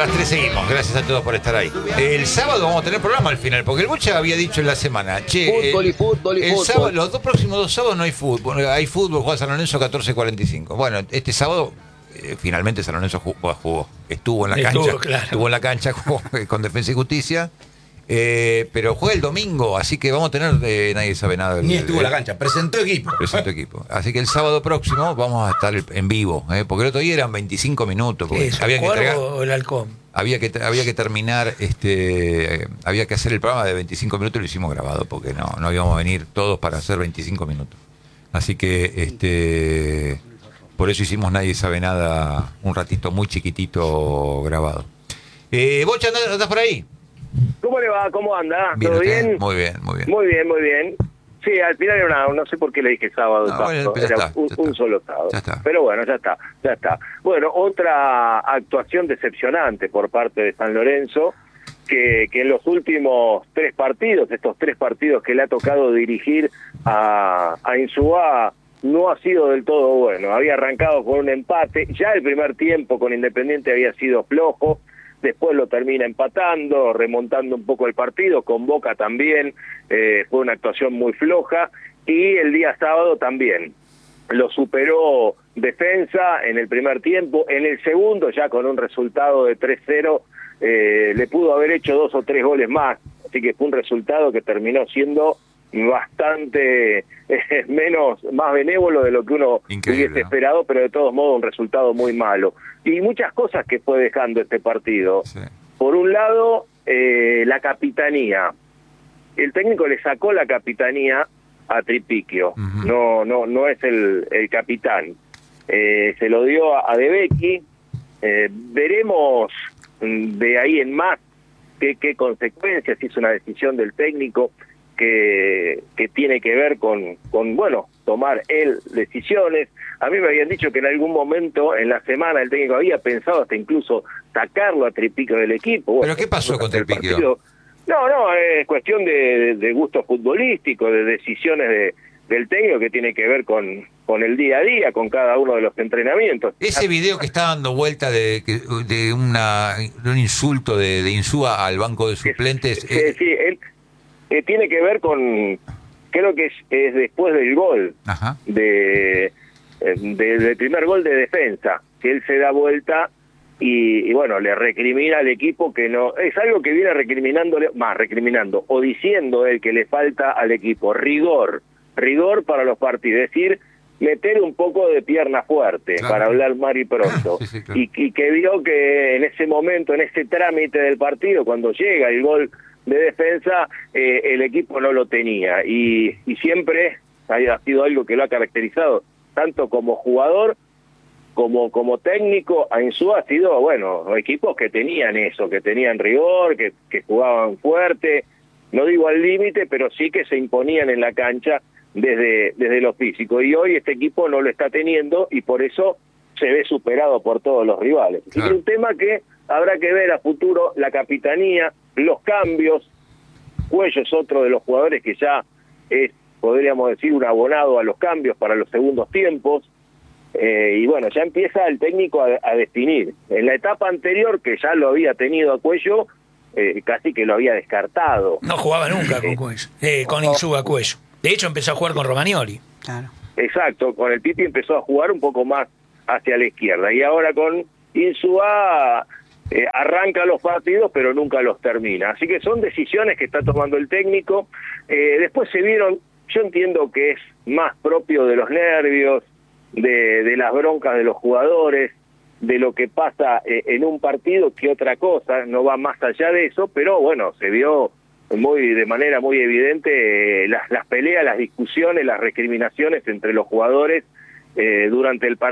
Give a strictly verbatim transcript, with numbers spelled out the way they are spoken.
las tres seguimos. Gracias a todos por estar ahí. El sábado vamos a tener programa al final, porque el Bocha había dicho en la semana, che, fútbol el, y fútbol y el fútbol. Sábado, los dos próximos dos sábados no hay fútbol. Hay fútbol, juega San Lorenzo catorce cuarenta y cinco. Bueno, este sábado eh, finalmente San Lorenzo jugó, jugó. Estuvo en la Estuvo, cancha. claro. Estuvo en la cancha jugó con Defensa y Justicia. Eh, pero juega el domingo, así que vamos a tener eh, nadie sabe nada del, Ni estuvo en la del- cancha, presentó equipo. presento equipo. Así que el sábado próximo vamos a estar en vivo, ¿eh? Porque el otro día eran veinticinco minutos, porque Eso, había que ¿Cuervo entregar, o el halcón? había que había que terminar, este, eh, había que hacer el programa de veinticinco minutos y lo hicimos grabado, porque no no íbamos a venir todos para hacer veinticinco minutos. Así que este por eso hicimos Nadie Sabe Nada, un ratito muy chiquitito grabado. Eh, Bocha, ¿andás, andás por ahí? ¿Cómo le va? ¿Cómo anda? Bien, ¿Todo ¿usted? bien? Muy bien, muy bien. Muy bien, muy bien. Sí, al final era una, no sé por qué le dije sábado, No, sábado, bueno, pero ya era está, un, ya un está. solo sábado. Ya está. Pero bueno, ya está, ya está. Bueno, otra actuación decepcionante por parte de San Lorenzo, que, que en los últimos tres partidos, estos tres partidos que le ha tocado dirigir a, a Insúa, no ha sido del todo bueno. Había arrancado con un empate, ya el primer tiempo con Independiente había sido flojo, después lo termina empatando, remontando un poco el partido, con Boca también, eh, fue una actuación muy floja, y el día sábado también. Lo superó Defensa en el primer tiempo, en el segundo ya con un resultado de tres cero, eh, le pudo haber hecho dos o tres goles más, así que fue un resultado que terminó siendo bastante eh, menos, más benévolo de lo que uno Increíble, hubiese ¿no? esperado, pero de todos modos un resultado muy malo. Y muchas cosas que fue dejando este partido. Sí. Por un lado, eh, la capitanía. El técnico le sacó la capitanía a Tripiquio. Ujú. No, no, no es el, el capitán. Eh, se lo dio a, a De Becchi. Eh, veremos mm, de ahí en más qué, qué consecuencias, si es una decisión del técnico que, que tiene que ver con, con, bueno, tomar él decisiones. A mí me habían dicho que en algún momento en la semana el técnico había pensado hasta incluso sacarlo a Tripiquio del equipo. Bueno, ¿Pero qué pasó con el Tripiquio? partido- No, no, es cuestión de, de gusto futbolístico, de decisiones de, del técnico que tiene que ver con, con el día a día, con cada uno de los entrenamientos. Ese video que está dando vuelta de, que- de, una, de un insulto de, de Insúa al banco de suplentes. Sí, eh, sí, él eh, tiene que ver con, creo que es, es después del gol, Ajá. de, de- del primer gol de Defensa, que él se da vuelta y, y bueno, le recrimina al equipo que no, es algo que viene recriminándole, más recriminando, o diciendo él que le falta al equipo rigor, rigor para los partidos, es decir, meter un poco de pierna fuerte, Claro. para hablar mal y pronto, Sí, sí, claro. y, y que vio que en ese momento, en ese trámite del partido, cuando llega el gol de Defensa, eh, el equipo no lo tenía, y, y siempre ha sido algo que lo ha caracterizado, tanto como jugador como como técnico. A Insúa ha sido, bueno, equipos que tenían eso, que tenían rigor, que, que jugaban fuerte, no digo al límite, pero sí que se imponían en la cancha desde, desde lo físico, y hoy este equipo no lo está teniendo y por eso se ve superado por todos los rivales. Claro. Y un tema que habrá que ver a futuro, la capitanía, los cambios. Cuello es otro de los jugadores que ya es, podríamos decir, un abonado a los cambios para los segundos tiempos. Eh, y bueno, ya empieza el técnico a, a definir. En la etapa anterior, que ya lo había tenido a Cuello, eh, casi que lo había descartado. No jugaba nunca con Cuello, eh, con Insúa Cuello. De hecho, empezó a jugar con Romagnoli. Claro. Exacto, con el Pipi empezó a jugar un poco más hacia la izquierda. Y ahora con Insúa eh, arranca los partidos, pero nunca los termina. Así que son decisiones que está tomando el técnico. Eh, después se vieron, yo entiendo que es más propio de los nervios, de, de las broncas de los jugadores, de lo que pasa eh, en un partido que otra cosa, no va más allá de eso, pero bueno, se vio muy de manera muy evidente eh, las, las peleas, las discusiones, las recriminaciones entre los jugadores eh, durante el partido.